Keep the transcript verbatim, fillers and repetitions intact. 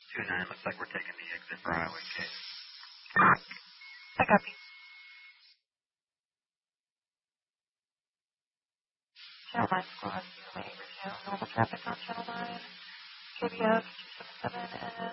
two nine, looks like we're taking the exit for Highway K. I copy. Channel nine squad, waiting for channel normal traffic on channel nine. K B S two seven seven and